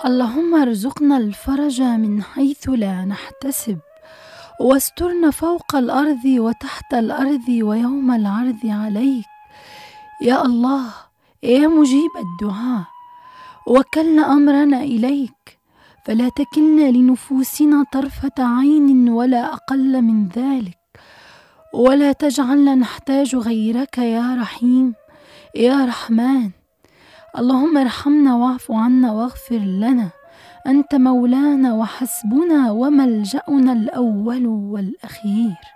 اللهم ارزقنا الفرج من حيث لا نحتسب، واسترنا فوق الأرض وتحت الأرض ويوم العرض عليك. يا الله، يا مجيب الدعاء، وكلنا أمرنا إليك، فلا تكلنا لنفوسنا طرفة عين ولا أقل من ذلك، ولا تجعلنا نحتاج غيرك يا رحيم يا رحمن. اللهم ارحمنا واعف عنا واغفر لنا، أنت مولانا وحسبنا وملجأنا الأول والأخير.